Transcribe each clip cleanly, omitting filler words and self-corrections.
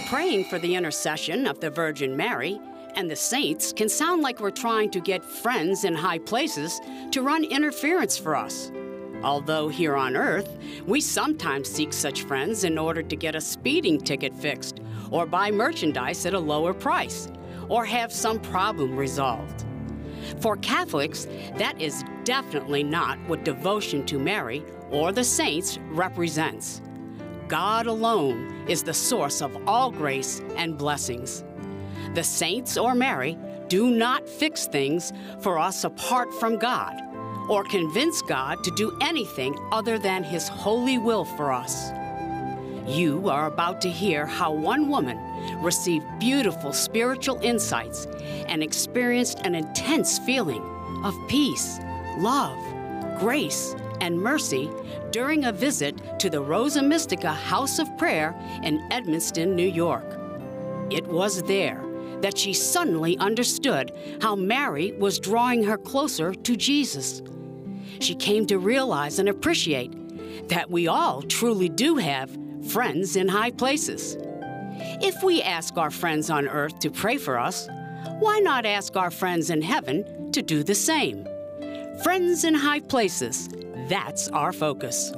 Praying for the intercession of the Virgin Mary and the saints can sound like we're trying to get friends in high places to run interference for us. Although here on Earth, we sometimes seek such friends in order to get a speeding ticket fixed, or buy merchandise at a lower price, or have some problem resolved. For Catholics, that is definitely not what devotion to Mary or the saints represents. God alone is the source of all grace and blessings. The saints or Mary do not fix things for us apart from God, or convince God to do anything other than His holy will for us. You are about to hear how one woman received beautiful spiritual insights and experienced an intense feeling of peace, love, grace, and mercy during a visit to the Rosa Mystica House of Prayer in Edmonston, New York. It was there that she suddenly understood how Mary was drawing her closer to Jesus. She came to realize and appreciate that we all truly do have friends in high places. If we ask our friends on earth to pray for us, why not ask our friends in heaven to do the same? Friends in high places, that's our focus.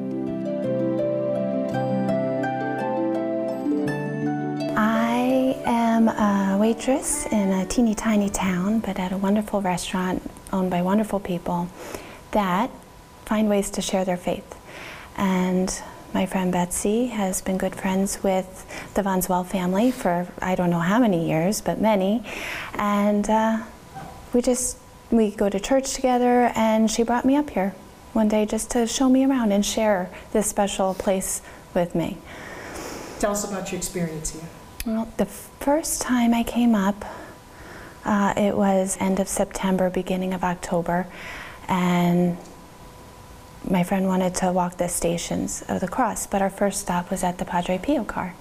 I am a waitress in a teeny tiny town, but at a wonderful restaurant owned by wonderful people that find ways to share their faith. And my friend Betsy has been good friends with the Von Zwell family for I don't know how many years, but many. And we go to church together, and she brought me up here one day just to show me around and share this special place with me. Tell us about your experience here. Well, the first time I came up, it was end of September, beginning of October, and my friend wanted to walk the Stations of the Cross, but our first stop was at the Padre Pio car.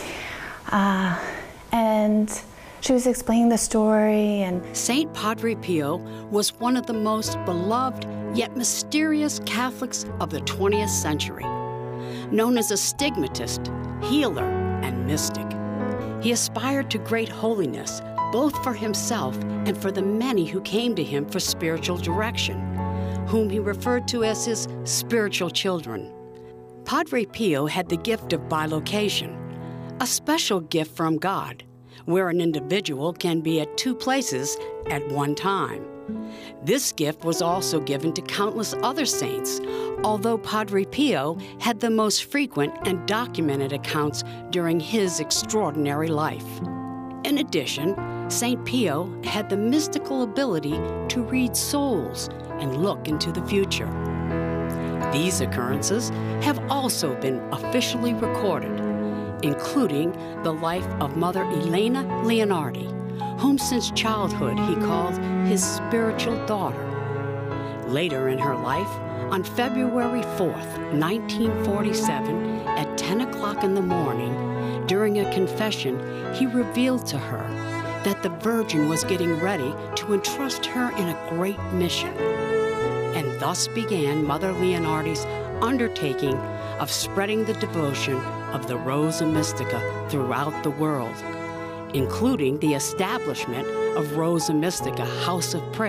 And she was explaining the story. And Saint Padre Pio was one of the most beloved yet mysterious Catholics of the 20th century. Known as a stigmatist, healer, and mystic, he aspired to great holiness, both for himself and for the many who came to him for spiritual direction, whom he referred to as his spiritual children. Padre Pio had the gift of bilocation, a special gift from God, where an individual can be at two places at one time. This gift was also given to countless other saints, although Padre Pio had the most frequent and documented accounts during his extraordinary life. In addition, Saint Pio had the mystical ability to read souls and look into the future. These occurrences have also been officially recorded, including the life of Mother Elena Leonardi, whom since childhood he called his spiritual daughter. Later in her life, on February 4th, 1947, at 10 o'clock in the morning, during a confession, he revealed to her that the Virgin was getting ready to entrust her in a great mission. And thus began Mother Leonardi's undertaking of spreading the devotion of the Rosa Mystica throughout the world, including the establishment of Rosa Mystica House of Prayer